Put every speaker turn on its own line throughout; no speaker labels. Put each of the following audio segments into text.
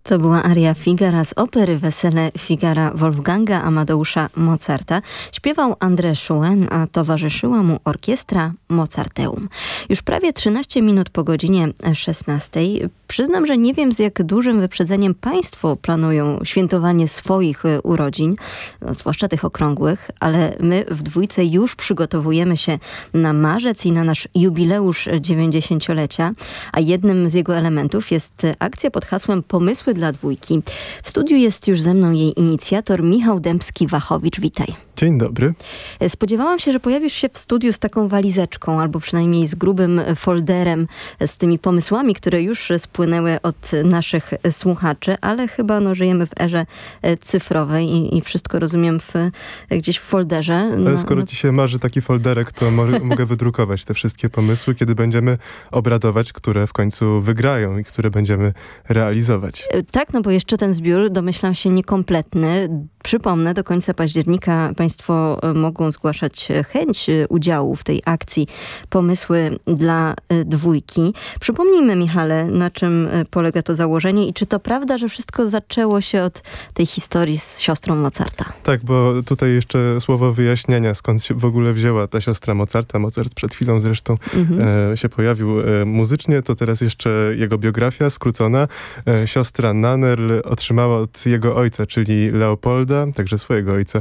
To była aria Figara z opery Wesele Figara Wolfganga Amadeusza Mozarta. Śpiewał André Schuen, a towarzyszyła mu orkiestra Mozarteum. Już prawie 13 minut po godzinie 16. Przyznam, że nie wiem, z jak dużym wyprzedzeniem państwo planują świętowanie swoich urodzin, zwłaszcza tych okrągłych, ale my w dwójce już przygotowujemy się na marzec i na nasz jubileusz 90-lecia, a jednym z jego elementów jest akcja pod hasłem Pomysły dla dwójki. W studiu jest już ze mną jej inicjator Michał Dębski-Wachowicz. Witaj.
Dzień dobry.
Spodziewałam się, że pojawisz się w studiu z taką walizeczką, albo przynajmniej z grubym folderem z tymi pomysłami, które już spłynęły od naszych słuchaczy, ale chyba żyjemy w erze cyfrowej i wszystko rozumiem gdzieś w folderze.
Ale skoro ci się marzy taki folderek, to mogę wydrukować te wszystkie pomysły, kiedy będziemy obradować, które w końcu wygrają i które będziemy realizować.
Tak, bo jeszcze ten zbiór, domyślam się, niekompletny. Przypomnę, do końca października państwo mogą zgłaszać chęć udziału w tej akcji Pomysły dla dwójki. Przypomnijmy, Michale, na czym polega to założenie i czy to prawda, że wszystko zaczęło się od tej historii z siostrą Mozarta?
Tak, bo tutaj jeszcze słowo wyjaśnienia, skąd się w ogóle wzięła ta siostra Mozarta. Mozart przed chwilą zresztą się pojawił muzycznie, to teraz jeszcze jego biografia skrócona. Siostra Nannerl otrzymała od jego ojca, czyli Leopolda, także swojego ojca,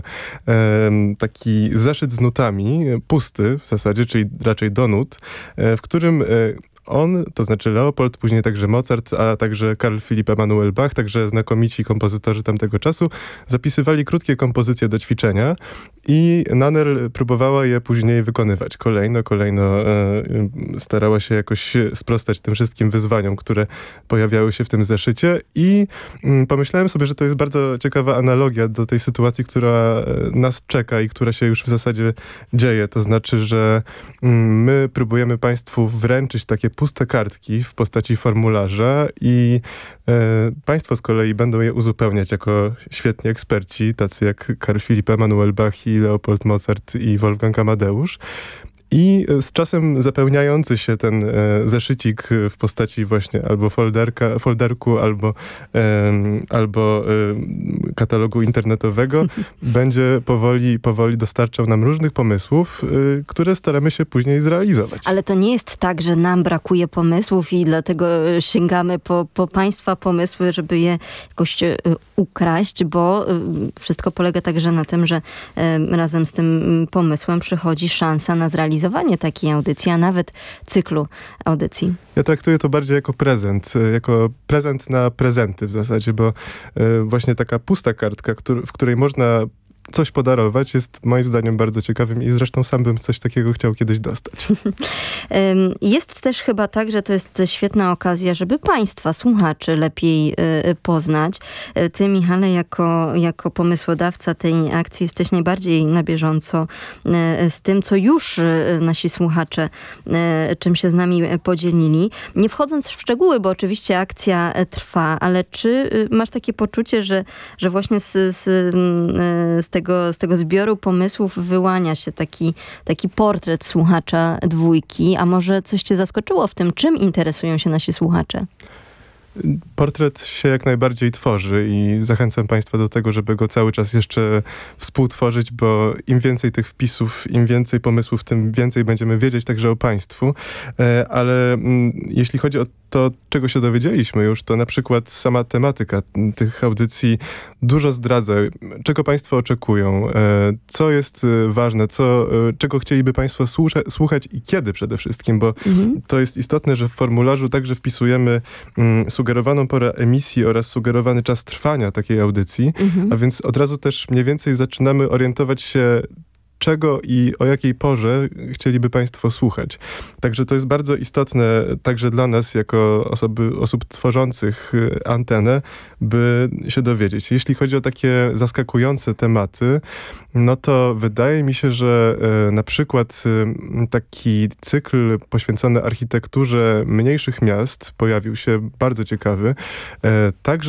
taki zeszyt z nutami, pusty w zasadzie, czyli raczej do nut, w którym on, to znaczy Leopold, później także Mozart, a także Karl Philipp Emanuel Bach, także znakomici kompozytorzy tamtego czasu, zapisywali krótkie kompozycje do ćwiczenia i Nannerl próbowała je później wykonywać. Kolejno starała się jakoś sprostać tym wszystkim wyzwaniom, które pojawiały się w tym zeszycie i pomyślałem sobie, że to jest bardzo ciekawa analogia do tej sytuacji, która nas czeka i która się już w zasadzie dzieje. To znaczy, że my próbujemy państwu wręczyć takie puste kartki w postaci formularza i państwo z kolei będą je uzupełniać jako świetni eksperci, tacy jak Karl Philipp Emanuel Bach i Leopold Mozart i Wolfgang Amadeusz. I z czasem zapełniający się ten zeszycik w postaci właśnie albo folderku, albo katalogu internetowego będzie powoli dostarczał nam różnych pomysłów, które staramy się później zrealizować.
Ale to nie jest tak, że nam brakuje pomysłów i dlatego sięgamy po państwa pomysły, żeby je jakoś ukraść, bo wszystko polega także na tym, że razem z tym pomysłem przychodzi szansa na zrealizowanie takiej audycji, a nawet cyklu audycji.
Ja traktuję to bardziej jako prezent na prezenty w zasadzie, bo właśnie taka pusta kartka, w której można coś podarować, jest moim zdaniem bardzo ciekawym i zresztą sam bym coś takiego chciał kiedyś dostać.
Jest też chyba tak, że to jest świetna okazja, żeby państwa, słuchaczy lepiej poznać. Ty, Michale, jako pomysłodawca tej akcji jesteś najbardziej na bieżąco z tym, co już nasi słuchacze, czym się z nami podzielili. Nie wchodząc w szczegóły, bo oczywiście akcja trwa, ale czy masz takie poczucie, że właśnie z tego zbioru pomysłów wyłania się taki portret słuchacza dwójki, a może coś cię zaskoczyło w tym, czym interesują się nasi słuchacze?
Portret się jak najbardziej tworzy i zachęcam państwa do tego, żeby go cały czas jeszcze współtworzyć, bo im więcej tych wpisów, im więcej pomysłów, tym więcej będziemy wiedzieć także o państwu. Ale jeśli chodzi o to, czego się dowiedzieliśmy już, to na przykład sama tematyka tych audycji dużo zdradza, czego państwo oczekują, co jest ważne, czego chcieliby państwo słuchać i kiedy przede wszystkim, bo to jest istotne, że w formularzu także wpisujemy sugerowaną porę emisji oraz sugerowany czas trwania takiej audycji, a więc od razu też mniej więcej zaczynamy orientować się, czego i o jakiej porze chcieliby państwo słuchać. Także to jest bardzo istotne także dla nas, jako osób tworzących antenę, by się dowiedzieć. Jeśli chodzi o takie zaskakujące tematy, no to wydaje mi się, że na przykład taki cykl poświęcony architekturze mniejszych miast pojawił się bardzo ciekawy. Także